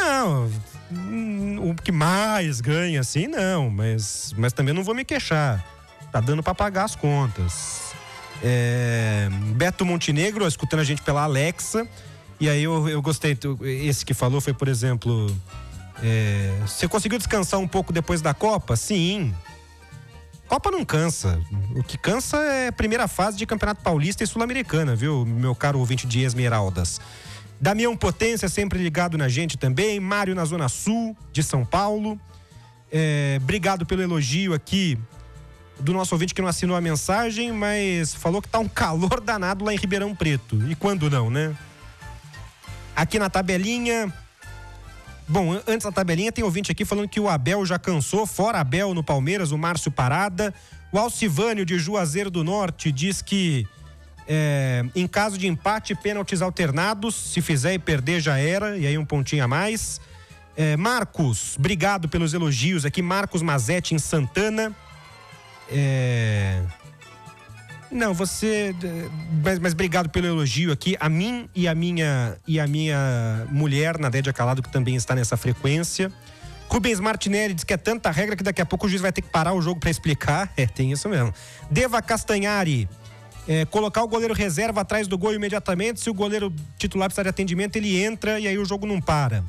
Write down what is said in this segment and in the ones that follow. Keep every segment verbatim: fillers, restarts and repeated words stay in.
Não, o que mais ganha, assim, não, mas, mas também não vou me queixar. Tá dando pra pagar as contas. É, Beto Montenegro, escutando a gente pela Alexa. E aí eu, eu gostei, esse que falou foi, por exemplo, é, você conseguiu descansar um pouco depois da Copa? Sim. Copa não cansa. O que cansa é a primeira fase de Campeonato Paulista e Sul-Americana, viu, meu caro ouvinte de Esmeraldas. Damião Potência, sempre ligado na gente também. Mário na Zona Sul de São Paulo. É, obrigado pelo elogio aqui do nosso ouvinte que não assinou a mensagem, mas falou que tá um calor danado lá em Ribeirão Preto. E quando não, né? Aqui na tabelinha... Bom, antes da tabelinha tem ouvinte aqui falando que o Abel já cansou. Fora Abel no Palmeiras, o Márcio Parada. O Alcivânio de Juazeiro do Norte diz que É, em caso de empate, pênaltis alternados, se fizer e perder já era, e aí um pontinho a mais. É, Marcos, obrigado pelos elogios aqui, Marcos Mazetti em Santana. É... Não, você, mas, mas obrigado pelo elogio aqui, a mim e a minha, e a minha mulher, Nadédia Calado, que também está nessa frequência. Rubens Martinelli diz que é tanta regra que daqui a pouco o juiz vai ter que parar o jogo para explicar. É, tem isso mesmo. Deva Castanhari, É, colocar o goleiro reserva atrás do gol imediatamente. Se o goleiro titular precisar de atendimento, ele entra e aí o jogo não para.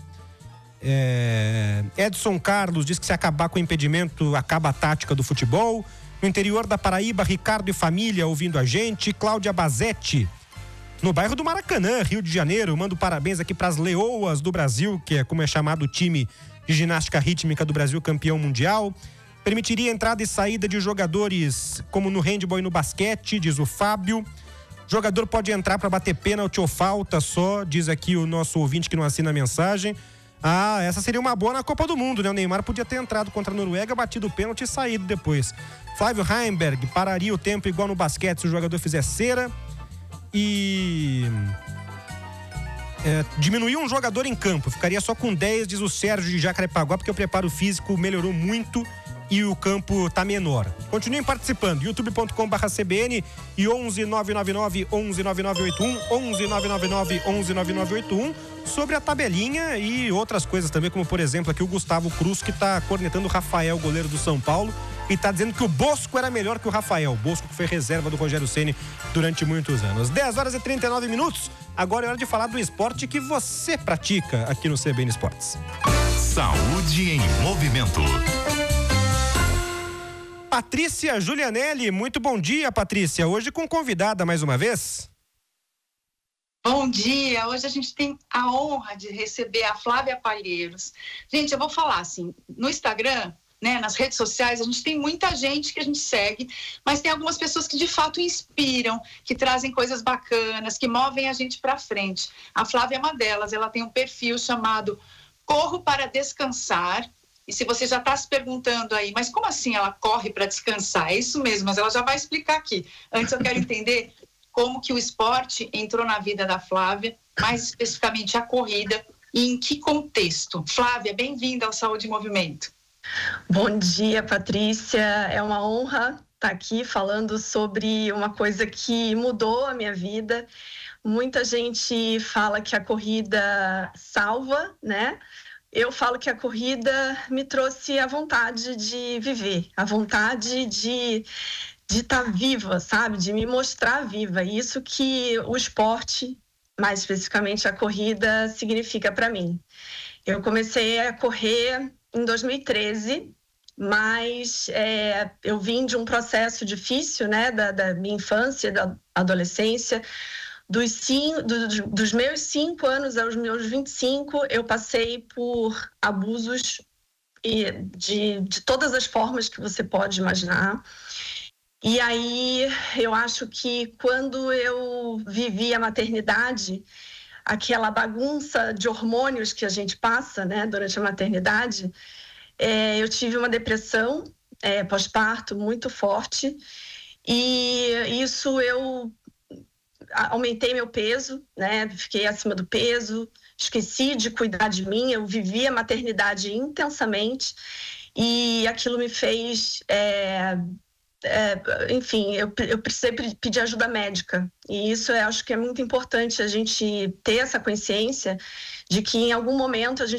É, Edson Carlos diz que se acabar com o impedimento, acaba a tática do futebol. No interior da Paraíba, Ricardo e família ouvindo a gente. Cláudia Bazetti, no bairro do Maracanã, Rio de Janeiro, mando parabéns aqui para as Leoas do Brasil, que é como é chamado o time de ginástica rítmica do Brasil, campeão mundial. Permitiria entrada e saída de jogadores como no handebol e no basquete, diz o Fábio. Jogador pode entrar para bater pênalti ou falta só, diz aqui o nosso ouvinte que não assina a mensagem. Ah, essa seria uma boa na Copa do Mundo, né? O Neymar podia ter entrado contra a Noruega, batido o pênalti e saído depois. Flávio Heimberg, pararia o tempo igual no basquete se o jogador fizer cera. E... É, diminuir um jogador em campo, ficaria só com dez, diz o Sérgio de Jacarepaguá, porque o preparo físico melhorou muito e o campo tá menor. Continuem participando, youtube ponto com barra C B N e onze nove nove nove, onze nove nove oito um, onze nove nove nove, onze nove nove oito um, sobre a tabelinha e outras coisas também, como por exemplo aqui o Gustavo Cruz, que tá cornetando o Rafael, goleiro do São Paulo, e tá dizendo que o Bosco era melhor que o Rafael. O Bosco que foi reserva do Rogério Ceni durante muitos anos. dez horas e trinta e nove minutos, agora é hora de falar do esporte que você pratica aqui no C B N Esportes. Saúde em movimento. Patrícia Julianelli, muito bom dia, Patrícia. Hoje com convidada mais uma vez. Bom dia, hoje a gente tem a honra de receber a Flávia Palheiros. Gente, eu vou falar assim, no Instagram, né, nas redes sociais, a gente tem muita gente que a gente segue, mas tem algumas pessoas que de fato inspiram, que trazem coisas bacanas, que movem a gente para frente. A Flávia é uma delas, ela tem um perfil chamado Corro para Descansar. E se você já está se perguntando aí, mas como assim ela corre para descansar? É isso mesmo, mas ela já vai explicar aqui. Antes eu quero entender como que o esporte entrou na vida da Flávia, mais especificamente a corrida, e em que contexto. Flávia, bem-vinda ao Saúde em Movimento. Bom dia, Patrícia. É uma honra estar aqui falando sobre uma coisa que mudou a minha vida. Muita gente fala que a corrida salva, né? Eu falo que a corrida me trouxe a vontade de viver, a vontade de de estar viva, sabe? De me mostrar viva. Isso que o esporte, mais especificamente a corrida, significa para mim. Eu comecei a correr em dois mil e treze, mas é, eu vim de um processo difícil, né? Da, da minha infância, da adolescência. Dos, cinco, dos, dos meus cinco anos aos meus vinte e cinco, eu passei por abusos e de, de todas as formas que você pode imaginar. E aí, eu acho que quando eu vivi a maternidade, aquela bagunça de hormônios que a gente passa, né, durante a maternidade, é, eu tive uma depressão é, pós-parto muito forte. E isso eu... aumentei meu peso, né? Fiquei acima do peso, esqueci de cuidar de mim, eu vivi a maternidade intensamente e aquilo me fez, é, é, enfim, eu, eu precisei pedir ajuda médica e isso eu acho que é muito importante a gente ter essa consciência de que em algum momento a gente